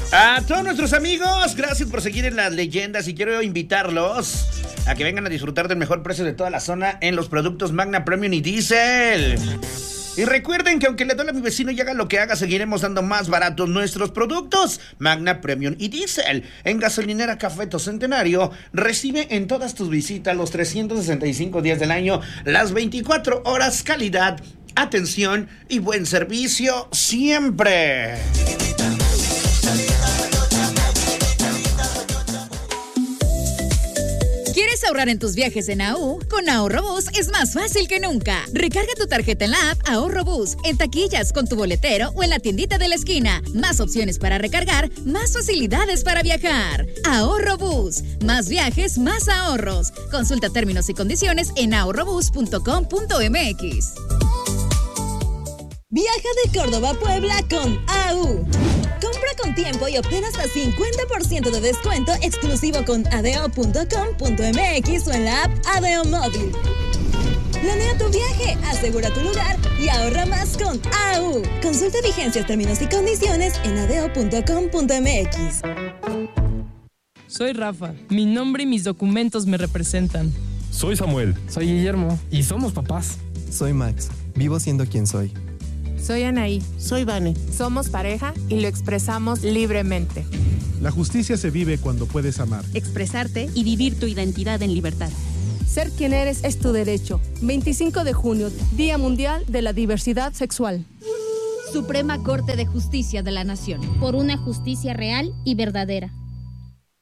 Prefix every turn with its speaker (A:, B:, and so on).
A: A todos nuestros amigos, gracias por seguir en Las Leyendas y quiero invitarlos a que vengan a disfrutar del mejor precio de toda la zona en los productos Magna Premium y Diesel. Y recuerden que aunque le duele a mi vecino y haga lo que haga, seguiremos dando más baratos nuestros productos Magna Premium y Diesel. En Gasolinera Cafeto Centenario, recibe en todas tus visitas los 365 días del año, las 24 horas, calidad, atención y buen servicio siempre.
B: ¿Quieres ahorrar en tus viajes en AU? Con Ahorrobús es más fácil que nunca. Recarga tu tarjeta en la app Ahorrobús, en taquillas, con tu boletero o en la tiendita de la esquina. Más opciones para recargar, más facilidades para viajar. Ahorrobús. Más viajes, más ahorros. Consulta términos y condiciones en ahorrobús.com.mx.
C: Viaja de Córdoba a Puebla con AU. Compra con tiempo y obtén hasta 50% de descuento exclusivo con adeo.com.mx o en la app Adeo Móvil. Planea tu viaje, asegura tu lugar y ahorra más con AU. Consulta vigencias, términos y condiciones en adeo.com.mx.
D: Soy Rafa. Mi nombre y mis documentos me representan.
E: Soy Samuel.
F: Soy Guillermo.
E: Y somos papás.
G: Soy Max. Vivo siendo quien soy.
H: Soy Anaí.
I: Soy Vane.
H: Somos pareja y lo expresamos libremente.
J: La justicia se vive cuando puedes amar,
K: expresarte y vivir tu identidad en libertad.
L: Ser quien eres es tu derecho. 25 de junio, Día Mundial de la Diversidad Sexual.
M: Suprema Corte de Justicia de la Nación.
N: Por una justicia real y verdadera.